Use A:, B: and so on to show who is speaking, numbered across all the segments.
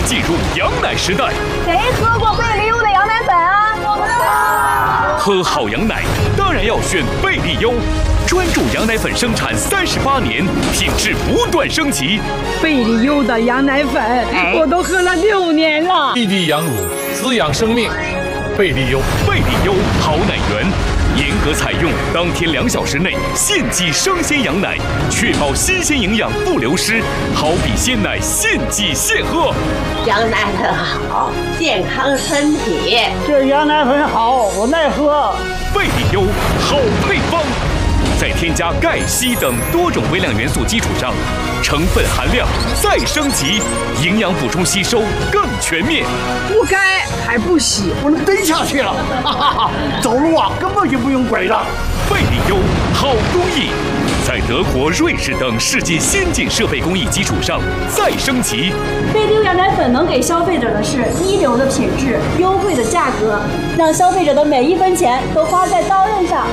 A: 进入羊奶时代。
B: 谁喝过贝利优的羊奶粉啊？我们
A: 喝好羊奶当然要选贝利优，专注羊奶粉生产38年，品质不断升级。
C: 贝利优的羊奶粉，我都喝了6年了。
D: 滴滴羊乳，滋养生命。贝利优，
A: 贝利优好奶源，严格采用当天2小时内现挤生鲜羊奶，确保新鲜营养不流失，好比鲜奶现挤现喝。
E: 羊奶粉好，健康身体。
F: 这羊奶粉好，我耐喝。
A: 贝利优好配方，在添加钙、硒等多种微量元素基础上，成分含量再升级，营养补充吸收更全面。
C: 不该还不洗，
F: 我能蹬下去了，哈哈哈！走路啊，根本就不用拐杖。
A: 贝利优好工艺，在德国、瑞士等世界先进设备工艺基础上再升级。
B: 贝利优羊奶粉能给消费者的是一流的品质、优惠的价格，让消费者的每1分钱都花在刀刃上。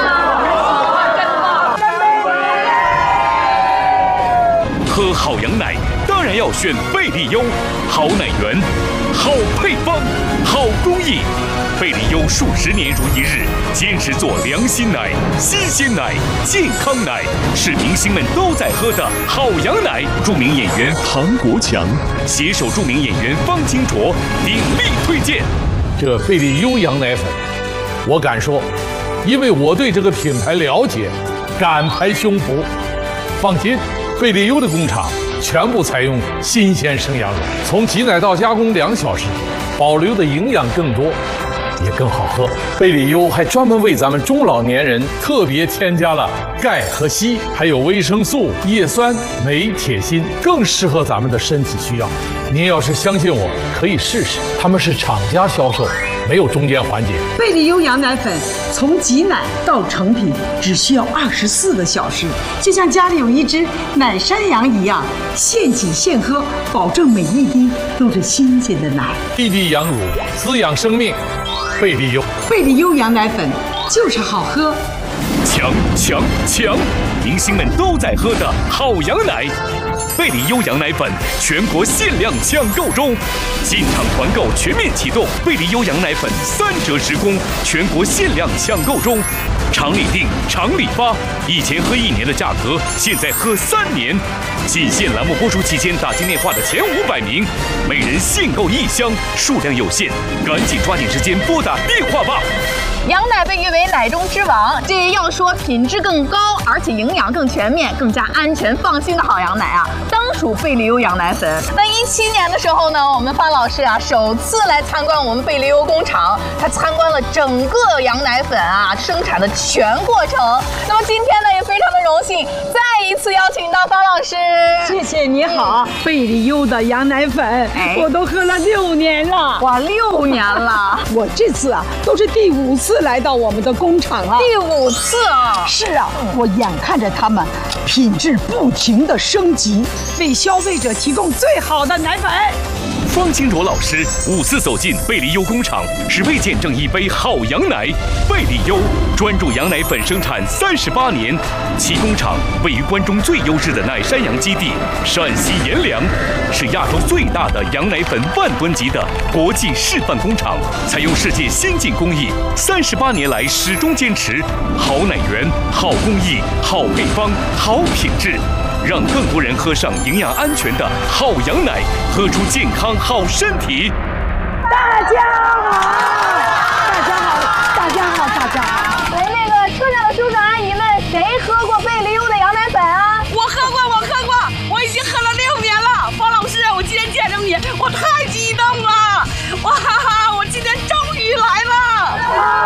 A: 喝好羊奶当然要选贝利优，好奶源，好配方，好工艺。贝利优数10年如一日，坚持做良心奶、新鲜奶、健康奶，是明星们都在喝的好羊奶。著名演员唐国强携手著名演员方清卓鼎力推荐。
D: 这贝利优羊奶粉，我敢说，因为我对这个品牌了解，敢拍胸脯。放心，贝利优的工厂全部采用新鲜生羊乳，从挤奶到加工2小时，保留的营养更多，也更好喝。贝利优还专门为咱们中老年人特别添加了钙和硒，还有维生素、叶酸、镁、铁、锌，更适合咱们的身体需要。您要是相信我，可以试试，他们是厂家销售，没有中间环节。
C: 贝利优羊奶粉从挤奶到成品只需要24个小时，就像家里有一只奶山羊一样，现挤现喝，保证每一滴都是新鲜的奶。
D: 滴滴羊乳，滋养生命。贝利优，
C: 贝利优羊奶粉就是好喝。
A: 强强强！明星们都在喝的好羊奶，贝利优羊奶粉全国限量抢购中，进场团购全面启动，贝利优羊奶粉3折10供，全国限量抢购中，厂里订，厂里发，以前喝1年的价格，现在喝3年。仅限栏目播出期间打进电话的前500名，每人限购1箱，数量有限，赶紧抓紧时间拨打电话吧。
B: 羊奶被誉为奶中之王，这要说品质更高，而且营养更全面、更加安全放心的好羊奶啊，当属贝利优羊奶粉。那17年的时候呢，我们方老师啊首次来参观我们贝利优工厂，他参观了整个羊奶粉啊生产的全过程。那么今天呢，也非常的荣幸，再一次邀请到方老师。
C: 谢谢你好，贝利优的羊奶粉，我都喝了6年了。
B: 哇，6年了！
C: 我这次啊都是第5次来到我们的工厂了。
B: 第5次啊！
C: 是啊，我眼看着他们品质不停的升级，为消费者提供最好的奶粉。
A: 方清卓老师5次走进贝利优工厂，只为见证一杯好羊奶。贝利优专注羊奶粉生产38年，其工厂位于关中最优质的奶山羊基地陕西阎良，是亚洲最大的羊奶粉10000吨级的国际示范工厂，采用世界先进工艺，38年来始终坚持好奶源、好工艺、好配方、好品质。让更多人喝上营养安全的好羊奶，喝出健康好身体。
C: 大家好，大家好，大家好，大家好！
B: 那个车上的叔叔阿姨们，谁喝过贝利优的羊奶粉啊？
G: 我喝过，我已经喝了6年了。方老师，我今天见着你，我太激动了！哇哈哈，我今天终于来了！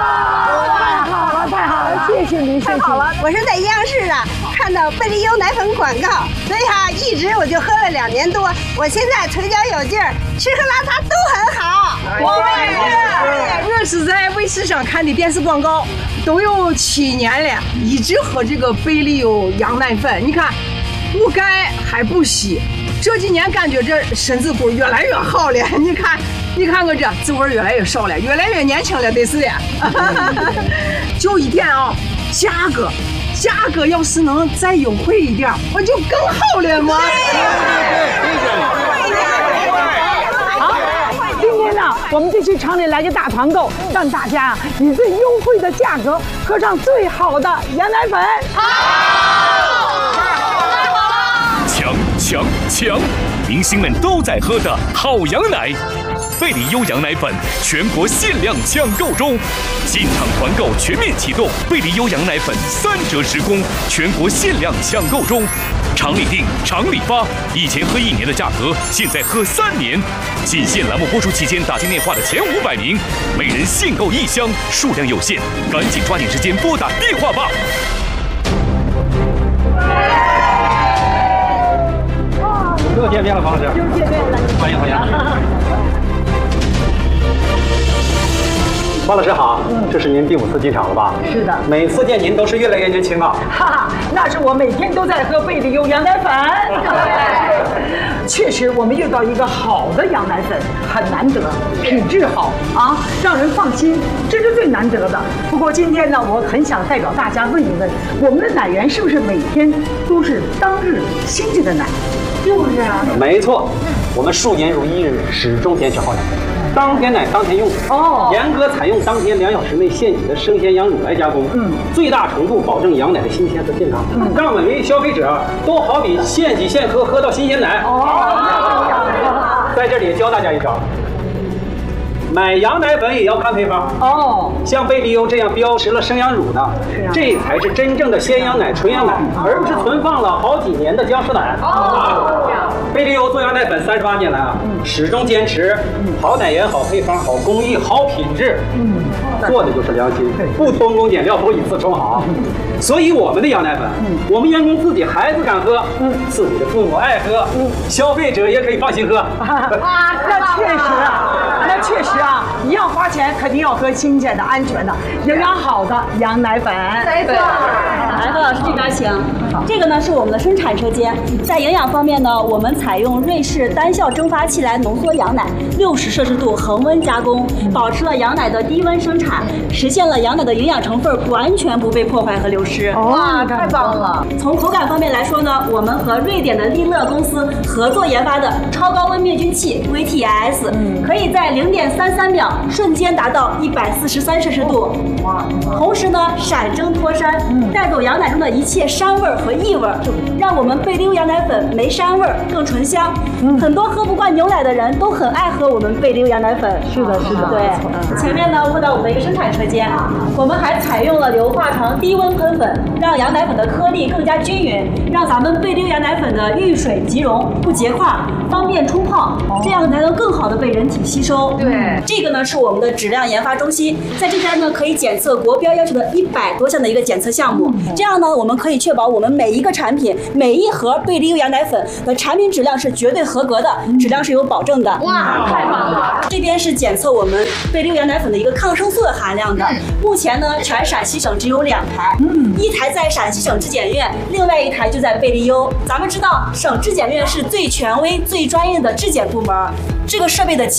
C: 太好了，谢谢您，
E: 太好了！我是在央视啊看到贝利优奶粉广告，所以哈一直我就喝了2年多。我现在腿脚有劲儿，吃喝拉撒都很好。
C: 我也是在卫视上看的电视广告，都有7年了，一直喝这个贝利优羊奶粉。你看，不钙还不稀，这几年感觉这身子骨越来越好了。你看我这皱纹越来越少了，越来越年轻了，得是的。就一点啊，价格要是能再优惠一点，我就更好了嘛。 我们这期厂里来个大团购，让大家以最优惠的价格喝上最好的羊奶粉。
A: 抢！明星们都在喝的好羊奶，贝利优羊奶粉全国限量抢购中，进场团购全面启动，贝利优羊奶粉3折10供，全国限量抢购中。厂里订，厂里发，以前喝1年的价格，现在喝3年。仅限栏目播出期间打进电话的前500名，每人限购1箱，数量有限，赶紧抓紧时间拨打电话吧。
H: 又见面了，方老师。又见面了，欢迎。方老师好，这是您第5次进场了吧？
C: 是的，
H: 每次见您都是越来越年轻啊。
C: 哈哈，那是我每天都在喝贝利优羊奶粉。确实，我们遇到一个好的羊奶粉很难得，品质好啊，让人放心，这是最难得的。不过今天呢，我很想代表大家问一问，我们的奶源是不是每天都是当日新鲜的奶？就是啊，
H: 没错，我们数年如一日，始终坚持好奶。当天奶当天用，严格采用当天2小时内现挤的生鲜羊乳来加工，最大程度保证羊奶的新鲜和健康，让每位消费者都好比现挤现喝，喝到新鲜奶。在这里教大家一招，买羊奶粉也要看配方像贝利优这样标识了生羊乳的，这才是真正的鲜羊奶、纯羊奶，而不是存放了好几年的僵尸奶。贝利优做羊奶粉38年来啊，始终坚持好奶源、好配方、好工艺、好品质，做的就是良心，不偷工减料，不以次充好。所以我们的羊奶粉，我们员工自己孩子敢喝，自己的父母爱喝，消费者也可以放心喝。
C: 那确实啊，一样花钱，肯定要喝新鲜的、安全的、营养好的羊奶粉。
G: 没错。来，何老师这边请。这个呢是我们的生产车间，在营养方面呢，我们采用瑞士单效蒸发器来浓缩羊奶，60摄氏度恒温加工，保持了羊奶的低温生产，实现了羊奶的营养成分完全不被破坏和流失。
B: 哇，太棒了！
G: 从口感方面来说呢，我们和瑞典的利乐公司合作研发的超高温灭菌器 VTS，可以在0.33秒瞬间达到143摄氏度。同时呢，闪蒸脱膻，带走羊奶中的一切膻味和异味，让我们贝利优羊奶粉没膻味更醇香。很多喝不惯牛奶的人都很爱喝我们贝利优羊奶粉。
C: 是的，
G: 对。前面呢，问到我们的一个生产车间，我们还采用了硫化床低温喷粉，让羊奶粉的颗粒更加均匀，让咱们贝利优羊奶粉的遇水即溶，不结块，方便冲泡，这样才能更好的被人体吸收。
B: 对，
G: 这个呢是我们的质量研发中心，在这边呢可以检测国标要求的100多项的一个检测项目，这样呢我们可以确保我们每一个产品、每一盒贝利优羊奶粉的产品质量是绝对合格的，质量是有保证的。
B: 哇，太棒了！
G: 这边是检测我们贝利优羊奶粉的一个抗生素的含量的，目前呢全陕西省只有2台，一台在陕西省质检院，另外1台就在贝利优。咱们知道省质检院是最权威、最专业的质检部门，这个设备的